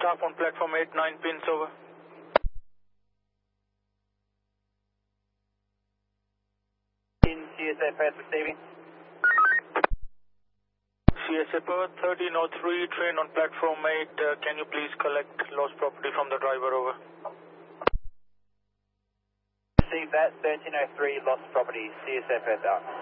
Staff on platform 8, 9 pins over. In CSA Perth receiving. CSA Perth 1303, train on platform 8. Can you please collect lost property from the driver over? Receive that, 1303, lost property, CSA Perth out.